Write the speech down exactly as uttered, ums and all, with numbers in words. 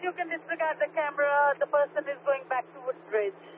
you can disregard the camera. The person is going back to Woodbridge.